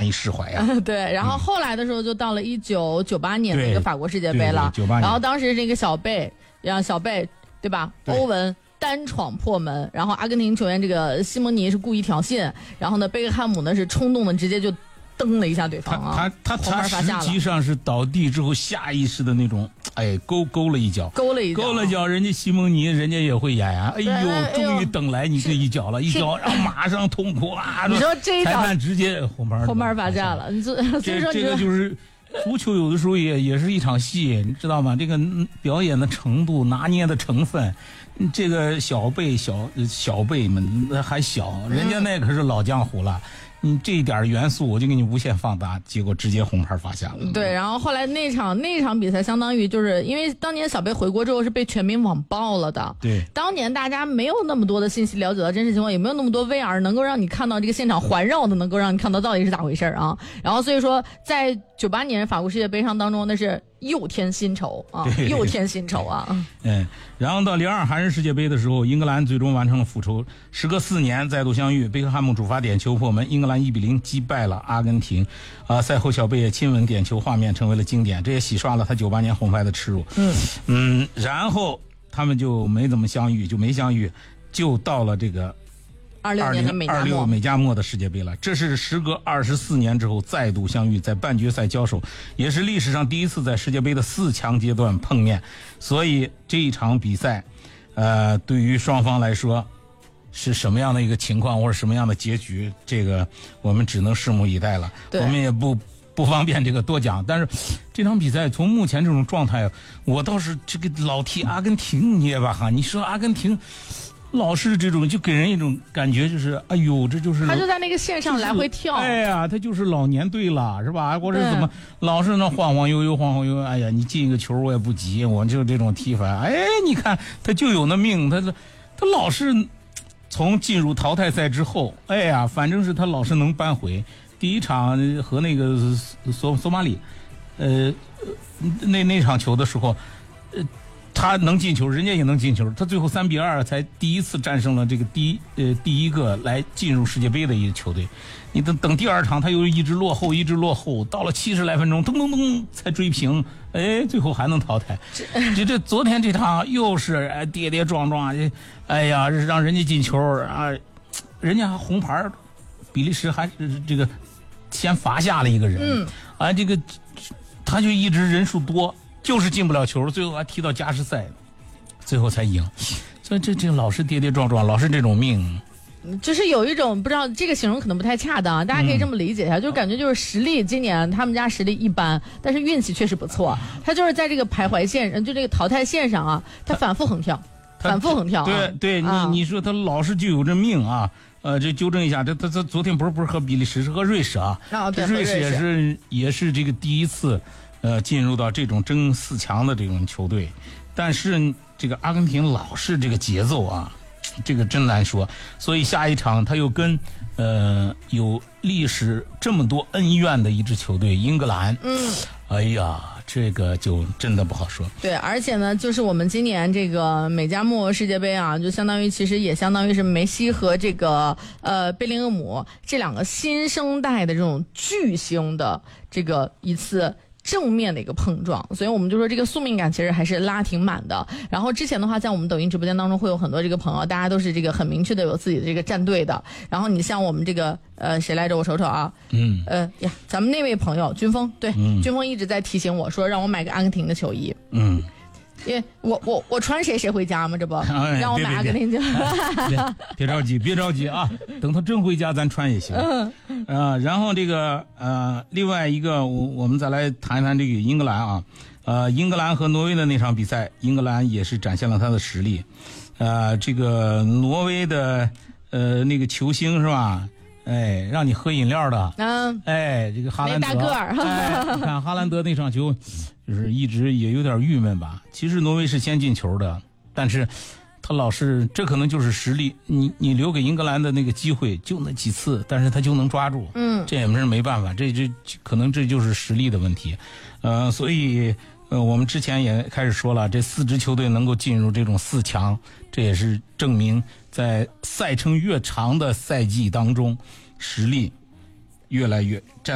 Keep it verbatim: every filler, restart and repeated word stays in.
以释怀呀、 啊。对，然后后来的时候就到了一九九八年的一个法国世界杯了， 九八年， 然后当时这个小贝，让小贝对吧？对欧文单闯破门，然后阿根廷球员这个西蒙尼是故意挑衅，然后呢贝克汉姆呢是冲动的直接就蹬了一下对方啊，他他他他实际上是倒地之后下意识的那种，哎，勾勾了一脚， 勾了一脚， 勾了脚，人家西蒙尼人家也会演呀、啊，哎呦，终于等来你这一脚了，一脚，然后马上痛哭啊！ 你说这一脚， 裁判直接红牌， 红牌罚下了，你这这这个就是足球有的时候也也是一场戏，你知道吗？这个表演的程度、拿捏的成分。这个小辈小小辈们还小，人家那可是老江湖了。你这一点元素我就给你无限放大，结果直接红牌罚下了。 对，然后后来那场那场比赛相当于就是因为当年小贝回国之后是被全民网爆了的。 对， 当年大家没有那么多的信息了解到真实情况，也没有那么多 V R 能够让你看到这个现场环绕的，能够让你看到到底是咋回事啊。然后所以说在九八年法国世界杯上当中那是又添新仇啊，又添新仇啊。 嗯，然后到零二韩日世界杯的时候，英格兰最终完成了复仇，时隔四年再度相遇，贝克汉姆主罚点球破门，英格兰一比零击败了阿根廷。啊，赛后小贝也亲吻点球，画面成为了经典，这也洗刷了他九八年红牌的耻辱。 嗯嗯，然后他们就没怎么相遇，就没相遇，就到了这个。 二六年的美加墨， 二六美加墨的世界杯了，这是时隔二十四年之后再度相遇，在半决赛交手，也是历史上第一次在世界杯的四强阶段碰面。所以这一场比赛，呃，对于双方来说是什么样的一个情况或者什么样的结局，这个我们只能拭目以待了。我们也不不方便这个多讲，但是这场比赛从目前这种状态，我倒是这个老替阿根廷捏吧哈，你说阿根廷。老是这种就给人一种感觉，就是哎呦，这就是他就在那个线上来回跳， 就是、哎呀，他就是老年队了，是吧？或者怎么老是那晃晃悠悠、晃晃悠悠，哎呀，你进一个球我也不急，我就这种踢法，哎，你看他就有那命，他他老是从进入淘汰赛之后，哎呀，反正是他老是能扳回。第一场和那个索索马里，呃，那那场球的时候，呃。他能进球，人家也能进球。他最后三比二才第一次战胜了这个第一呃第一个来进入世界杯的一个球队。你等等第二场，他又一直落后，一直落后，到了七十来分钟，噔噔噔才追平，哎，最后还能淘汰。这这昨天这场又是哎跌跌撞撞，哎呀，让人家进球啊，人家红牌，比利时还是这个先罚下了一个人， 嗯， 啊，这个他就一直人数多。就是进不了球，最后还踢到加时赛，最后才赢。所以这这老是跌跌撞撞，老是这种命。 就是有一种不知道这个形容可能不太恰当，大家可以这么理解一下，嗯、就感觉就是实力今年他们家实力一般，但是运气确实不错。他就是在这个徘徊线，就这个淘汰线上啊，他反复横跳，反复横跳、啊。 对对，啊、你你说他老是就有这命啊。呃，这纠正一下，这他他昨天不是不是和比利时，是和瑞士啊。 啊，对， 瑞士也是也是这个第一次。呃，进入到这种争四强的这种球队，但是这个阿根廷老是这个节奏啊，这个真难说。所以下一场他又跟呃有历史这么多恩怨的一支球队英格兰， 嗯， 哎呀，这个就真的不好说。 对，而且呢，就是我们今年这个美加墨世界杯啊，就相当于其实也相当于是梅西和这个呃贝林厄姆这两个新生代的这种巨星的这个一次。正面的一个碰撞，所以我们就说这个宿命感其实还是拉挺满的。然后之前的话，在我们抖音直播间当中会有很多这个朋友，大家都是这个很明确的有自己的这个战队的。然后你像我们这个呃谁来着？我瞅瞅啊， 嗯， 呃呀，咱们那位朋友军峰，对， 嗯、 军峰一直在提醒我说让我买个阿根廷的球衣， 嗯。 因为我我我穿谁谁回家嘛，这不、 哎、 让我买阿根廷球。 别, 别着急，别着急啊，等他真回家咱穿也行。嗯，呃，然后这个呃，另外一个我我们再来谈一谈这个英格兰啊，呃，英格兰和挪威的那场比赛，英格兰也是展现了他的实力，呃，这个挪威的呃那个球星是吧？哎，让你喝饮料的， 嗯， 哎，这个哈兰德， 大个儿， 哎，你看哈兰德那场球，就是一直也有点郁闷吧。其实挪威是先进球的，但是他老是，这可能就是实力。你你留给英格兰的那个机会就那几次，但是他就能抓住， 嗯， 这也是没办法，这这可能这就是实力的问题，呃，所以呃，我们之前也开始说了，这四支球队能够进入这种四强，这也是证明在赛程越长的赛季当中，实力越来越占。